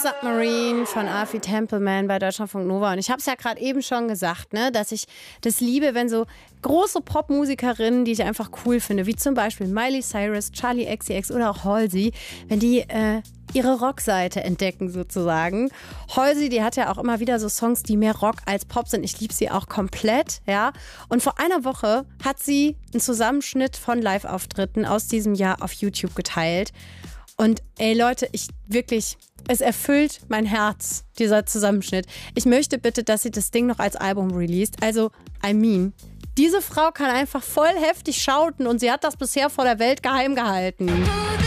Submarine von Afi Templeman bei Deutschlandfunk Nova. Und ich habe es ja gerade eben schon gesagt, ne, dass ich das liebe, wenn so große Popmusikerinnen, die ich einfach cool finde, wie zum Beispiel Miley Cyrus, Charli XCX oder auch Halsey, wenn die ihre Rockseite entdecken sozusagen. Halsey, die hat ja auch immer wieder so Songs, die mehr Rock als Pop sind. Ich liebe sie auch komplett, ja. Und vor einer Woche hat sie einen Zusammenschnitt von Live-Auftritten aus diesem Jahr auf YouTube geteilt. Und ey Leute, es erfüllt mein Herz, dieser Zusammenschnitt. Ich möchte bitte, dass sie das Ding noch als Album released. Also, diese Frau kann einfach voll heftig schauten und sie hat das bisher vor der Welt geheim gehalten.